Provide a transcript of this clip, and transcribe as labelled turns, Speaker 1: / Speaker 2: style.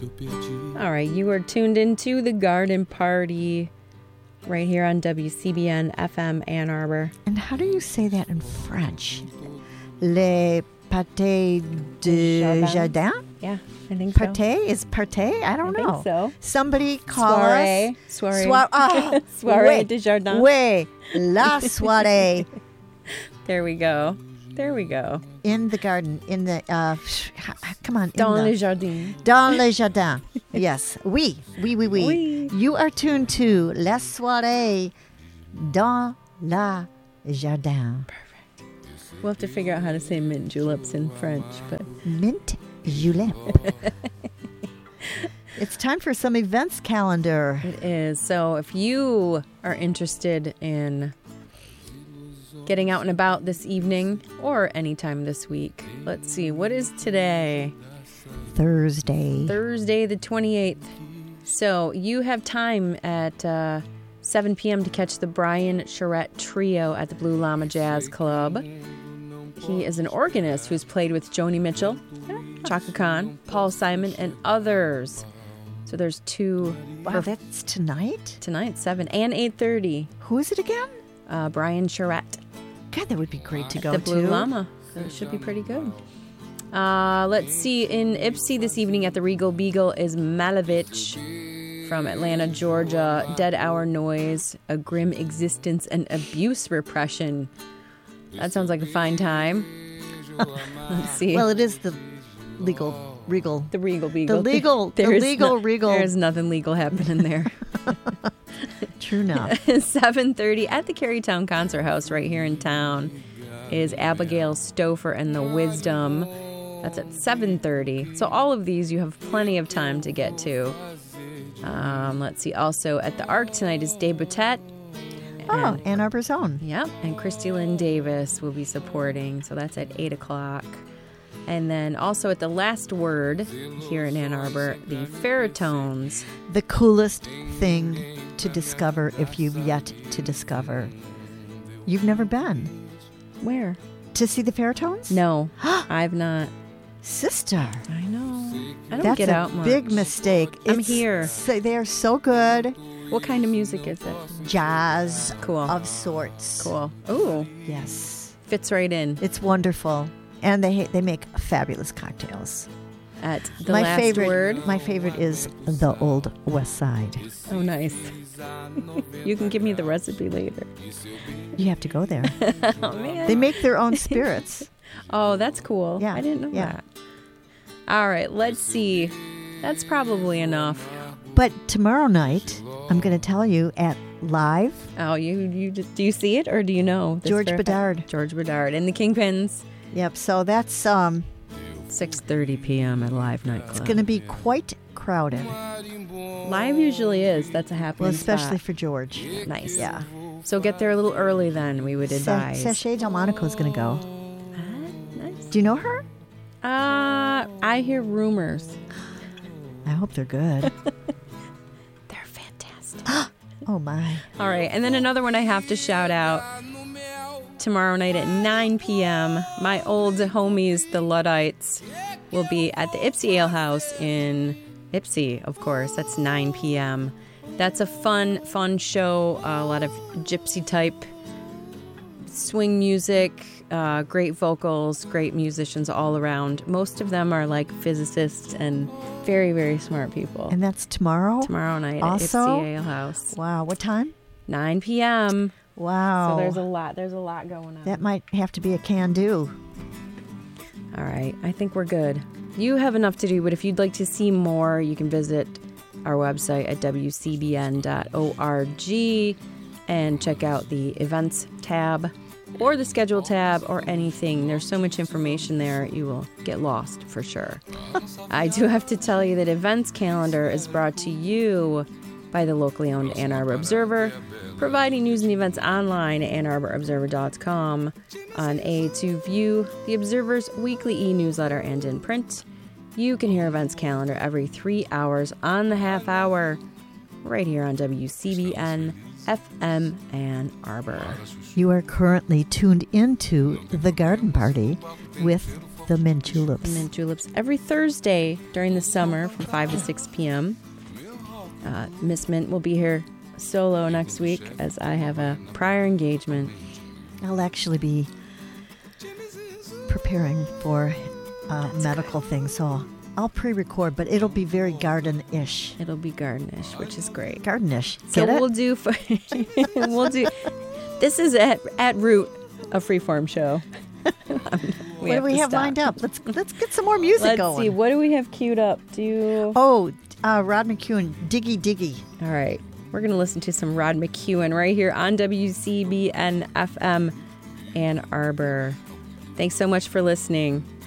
Speaker 1: All right, you are tuned into the Garden Party right here on WCBN FM Ann Arbor.
Speaker 2: And how do you say that in French? Le pâté de jardin?
Speaker 1: Yeah, I think
Speaker 2: Pâté is pâté? I don't know.
Speaker 1: I think so.
Speaker 2: Somebody call us.
Speaker 1: Soirée. Soirée de jardin.
Speaker 2: Oui, la soirée.
Speaker 1: There we go.
Speaker 2: In the garden, in the, come on.
Speaker 1: Dans le jardin.
Speaker 2: Dans le jardin. Yes. Oui. You are tuned to La Soirée dans le jardin.
Speaker 1: Perfect. We'll have to figure out how to say mint juleps in French, but...
Speaker 2: Mint julep. It's time for some events calendar.
Speaker 1: It is. So if you are interested in getting out and about this evening or anytime this week, let's see, what is today?
Speaker 2: Thursday
Speaker 1: the 28th. So you have time at 7 p.m. to catch the Brian Charette Trio at the Blue Llama Jazz Club. He is an organist who's played with Joni Mitchell, Chaka Khan, Paul Simon, and others. So there's two.
Speaker 2: Wow, that's tonight?
Speaker 1: Tonight, 7 and 8:30.
Speaker 2: Who is it again?
Speaker 1: Brian Charette.
Speaker 2: God, that would be great to go
Speaker 1: the
Speaker 2: to.
Speaker 1: Blue Llama. So it should be pretty good. Let's see. In Ypsi this evening at the Regal Beagle is Malevich from Atlanta, Georgia. Dead Hour Noise, A Grim Existence and Abuse Repression. That sounds like a fine time. Let's see.
Speaker 2: Well, it is the Regal.
Speaker 1: The Regal Beagle.
Speaker 2: Regal.
Speaker 1: There's nothing legal happening there.
Speaker 2: True enough.
Speaker 1: 7:30 at the Carytown Concert House right here in town is Abigail Stouffer and the Wisdom. That's at 7:30. So all of these you have plenty of time to get to. Let's see. Also at the Arc tonight is Dave Boutet.
Speaker 2: Oh, Ann Arbor's own.
Speaker 1: Yep. And Christy Lynn Davis will be supporting. So that's at 8 o'clock. And then also at the Last Word here in Ann Arbor, the Ferritones.
Speaker 2: The coolest thing to discover if you've yet to discover. You've never been.
Speaker 1: Where?
Speaker 2: To see the Ferritones?
Speaker 1: No, I've not.
Speaker 2: Sister.
Speaker 1: I know. I don't
Speaker 2: That's
Speaker 1: get out much.
Speaker 2: That's a big mistake.
Speaker 1: I'm here.
Speaker 2: They are so good.
Speaker 1: What kind of music is it?
Speaker 2: Jazz.
Speaker 1: Cool.
Speaker 2: Of sorts.
Speaker 1: Cool. Ooh.
Speaker 2: Yes.
Speaker 1: Fits right in.
Speaker 2: It's wonderful. And they make fabulous cocktails.
Speaker 1: At the Last Word.
Speaker 2: My favorite is the Old West Side.
Speaker 1: Oh, nice. You can give me the recipe later.
Speaker 2: You have to go there.
Speaker 1: Oh, man.
Speaker 2: They make their own spirits.
Speaker 1: Oh, that's cool.
Speaker 2: Yeah.
Speaker 1: I didn't know that. All right, let's see. That's probably enough.
Speaker 2: But tomorrow night, I'm going to tell you at Live.
Speaker 1: Oh, you do you see it or do you know?
Speaker 2: George Bedard.
Speaker 1: George Bedard and the Kingpins.
Speaker 2: Yep, so that's
Speaker 1: 6:30 p.m. at Live Nightclub.
Speaker 2: It's going to be quite crowded.
Speaker 1: Live usually is. That's a happening
Speaker 2: Well, especially
Speaker 1: spot.
Speaker 2: for George.
Speaker 1: Nice.
Speaker 2: Yeah.
Speaker 1: So get there a little early then, we would advise.
Speaker 2: Sachet Delmonico is going to go.
Speaker 1: Nice.
Speaker 2: Do you know her?
Speaker 1: I hear rumors.
Speaker 2: I hope they're good.
Speaker 1: They're fantastic.
Speaker 2: Oh, my.
Speaker 1: All right, and then another one I have to shout out. Tomorrow night at 9 p.m., my old homies, the Luddites, will be at the Ypsi Ale House in Ypsi, of course. That's 9 p.m. That's a fun show. A lot of gypsy-type swing music, great vocals, great musicians all around. Most of them are like physicists and very, very smart people.
Speaker 2: And that's tomorrow?
Speaker 1: Tomorrow night
Speaker 2: also?
Speaker 1: at Ypsi Ale House.
Speaker 2: Wow. What time?
Speaker 1: 9 p.m.
Speaker 2: Wow.
Speaker 1: So there's a lot going on.
Speaker 2: That might have to be a can-do.
Speaker 1: All right. I think we're good. You have enough to do, but if you'd like to see more, you can visit our website at wcbn.org and check out the events tab or the schedule tab or anything. There's so much information there, you will get lost for sure. I do have to tell you that events calendar is brought to you by the locally owned Ann Arbor Observer, providing news and events online at AnnArborObserver.com, on to view the Observer's weekly e-newsletter and in print. You can hear events calendar every 3 hours on the half hour right here on WCBN FM Ann Arbor.
Speaker 2: You are currently tuned into The Garden Party with The Mint Juleps.
Speaker 1: Mint Juleps every Thursday during the summer from 5 to 6 p.m. Miss Mint will be here solo next week as I have a prior engagement.
Speaker 2: I'll actually be preparing for medical things, so I'll pre-record, but it'll be very garden-ish.
Speaker 1: It'll be gardenish, which is great.
Speaker 2: Gardenish.
Speaker 1: So
Speaker 2: Get it?
Speaker 1: we'll do. This is at root a freeform show.
Speaker 2: What do we have lined up? Let's get some more music going.
Speaker 1: Let's see. What do we have queued up?
Speaker 2: Rod McEwen, Diggy Diggy.
Speaker 1: All right. We're going to listen to some Rod McEwen right here on WCBN FM Ann Arbor. Thanks so much for listening.